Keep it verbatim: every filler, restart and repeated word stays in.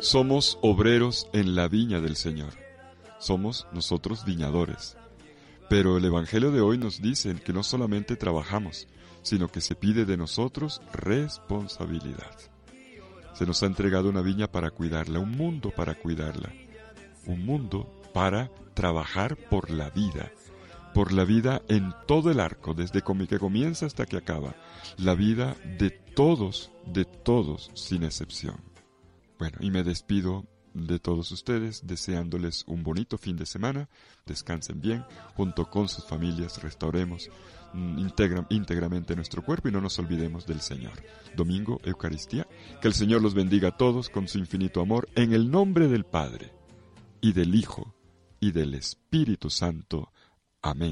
Somos obreros en la viña del Señor. Somos nosotros viñadores. Pero el Evangelio de hoy nos dice que no solamente trabajamos, sino que se pide de nosotros responsabilidad. Se nos ha entregado una viña para cuidarla, un mundo para cuidarla, un mundo para trabajar por la vida, por la vida en todo el arco, desde que comienza hasta que acaba, la vida de todos, de todos, sin excepción. Bueno, y me despido de todos ustedes, deseándoles un bonito fin de semana, descansen bien, junto con sus familias restauremos íntegra, íntegramente nuestro cuerpo y no nos olvidemos del Señor. Domingo, Eucaristía, que el Señor los bendiga a todos con su infinito amor, en el nombre del Padre, y del Hijo, y del Espíritu Santo. Amén.